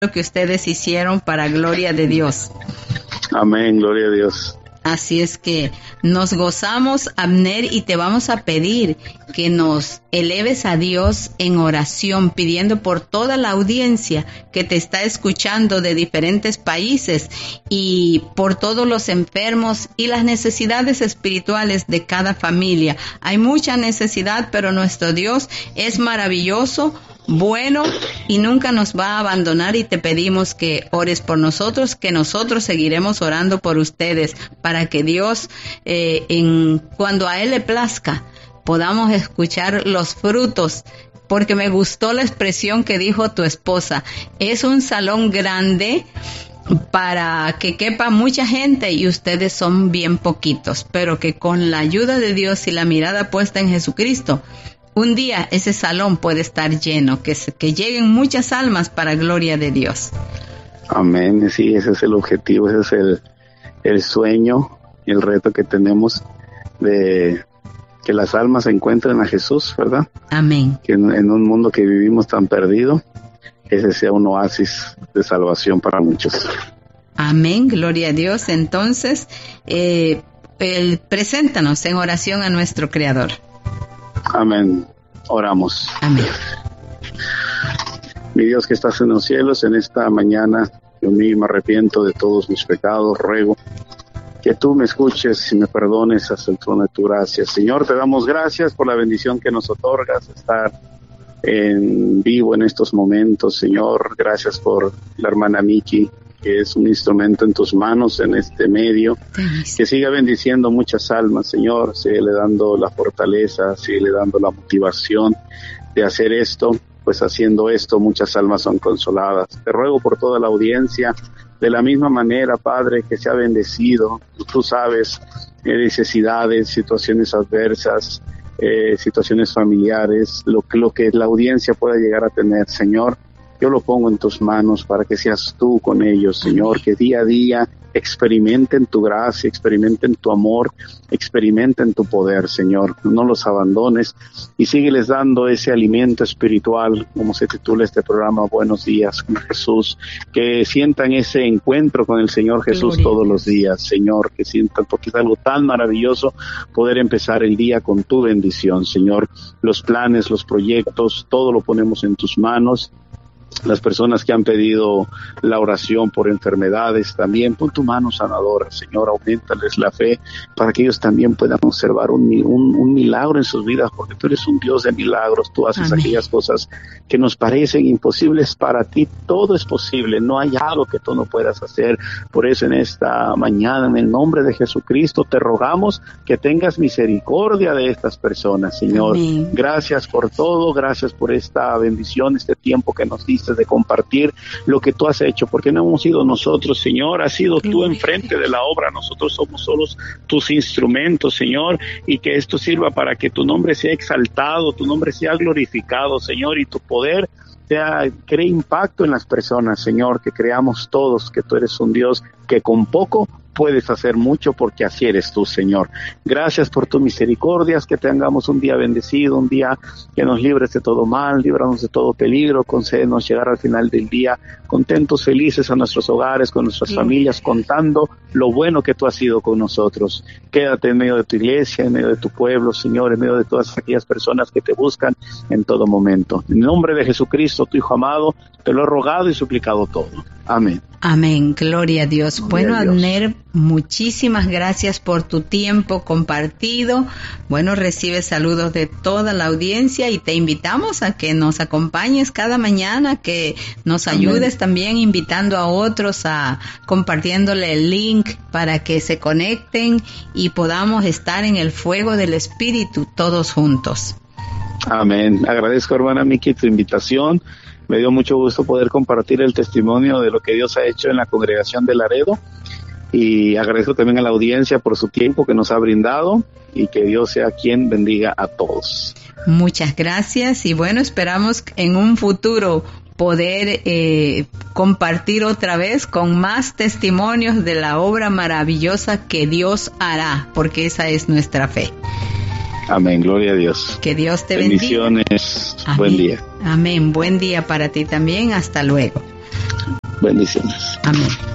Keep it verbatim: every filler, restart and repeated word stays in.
lo que ustedes hicieron para gloria de Dios. Amén, gloria a Dios. Así es que nos gozamos, Abner, y te vamos a pedir que nos eleves a Dios en oración, pidiendo por toda la audiencia que te está escuchando de diferentes países y por todos los enfermos y las necesidades espirituales de cada familia. Hay mucha necesidad, pero nuestro Dios es maravilloso, bueno, y nunca nos va a abandonar, y te pedimos que ores por nosotros, que nosotros seguiremos orando por ustedes para que Dios, eh, en cuando a Él le plazca, podamos escuchar los frutos, porque me gustó la expresión que dijo tu esposa. Es un salón grande para que quepa mucha gente y ustedes son bien poquitos, pero que con la ayuda de Dios y la mirada puesta en Jesucristo, un día ese salón puede estar lleno, que, que lleguen muchas almas para gloria de Dios. Amén, sí, ese es el objetivo, ese es el, el sueño, el reto que tenemos de que las almas encuentren a Jesús, ¿verdad? Amén. Que en, en un mundo que vivimos tan perdido, ese sea un oasis de salvación para muchos. Amén, gloria a Dios. Entonces, eh, el, preséntanos en oración a nuestro Creador. Amén. Oramos. Amén. Mi Dios que estás en los cielos, en esta mañana yo mismo me arrepiento de todos mis pecados, ruego que tú me escuches y me perdones hasta el trono de tu gracia. Señor, te damos gracias por la bendición que nos otorgas, estar en vivo en estos momentos. Señor, gracias por la hermana Miki, que es un instrumento en tus manos en este medio, que siga bendiciendo muchas almas, Señor, síguele dando la fortaleza, síguele dando la motivación de hacer esto, pues haciendo esto muchas almas son consoladas. Te ruego por toda la audiencia, de la misma manera, Padre, que sea bendecido. Tú sabes eh, necesidades, situaciones adversas, eh, situaciones familiares, lo, lo que la audiencia pueda llegar a tener, Señor. Yo lo pongo en tus manos para que seas tú con ellos, Señor, que día a día experimenten tu gracia, experimenten tu amor, experimenten tu poder, Señor. No los abandones y sígueles dando ese alimento espiritual, como se titula este programa, Buenos Días con Jesús, que sientan ese encuentro con el Señor Jesús Gloria. Todos los días, Señor, que sientan, porque es algo tan maravilloso poder empezar el día con tu bendición, Señor. Los planes, los proyectos, todo lo ponemos en tus manos. Las personas que han pedido la oración por enfermedades, también pon tu mano sanadora, Señor, aumentales la fe para que ellos también puedan observar un, un, un milagro en sus vidas, porque tú eres un Dios de milagros, tú haces Amén. Aquellas cosas que nos parecen imposibles para ti, todo es posible, no hay algo que tú no puedas hacer. Por eso en esta mañana, en el nombre de Jesucristo, te rogamos que tengas misericordia de estas personas, Señor. Amén. Gracias por todo, gracias por esta bendición, este tiempo que nos diste de compartir lo que tú has hecho, porque no hemos sido nosotros, Señor, has sido tú enfrente de la obra, nosotros somos solos tus instrumentos, Señor, y que esto sirva para que tu nombre sea exaltado, tu nombre sea glorificado, Señor, y tu poder sea, cree impacto en las personas, Señor, que creamos todos que tú eres un Dios que con poco puedes hacer mucho, porque así eres tú, Señor. Gracias por tus misericordias, que tengamos un día bendecido, un día que nos libres de todo mal, líbranos de todo peligro, concédenos llegar al final del día contentos, felices a nuestros hogares, con nuestras sí. familias, contando lo bueno que tú has sido con nosotros. Quédate en medio de tu iglesia, en medio de tu pueblo, Señor, en medio de todas aquellas personas que te buscan en todo momento. En nombre de Jesucristo, tu Hijo amado, te lo he rogado y suplicado todo. Amén. Amén, gloria a Dios. Gloria bueno, a Dios. Abner, muchísimas gracias por tu tiempo compartido. Bueno, recibe saludos de toda la audiencia y te invitamos a que nos acompañes cada mañana, que nos ayudes Amén. También invitando a otros, a compartiéndole el link para que se conecten y podamos estar en el fuego del Espíritu todos juntos. Amén. Agradezco, hermana Miki, tu invitación. Me dio mucho gusto poder compartir el testimonio de lo que Dios ha hecho en la congregación de Laredo, y agradezco también a la audiencia por su tiempo que nos ha brindado, y que Dios sea quien bendiga a todos. Muchas gracias, y bueno, esperamos en un futuro poder eh, compartir otra vez con más testimonios de la obra maravillosa que Dios hará, porque esa es nuestra fe. Amén, gloria a Dios. Que Dios te bendiga. Bendiciones, buen día. Amén, buen día para ti también, hasta luego. Bendiciones. Amén.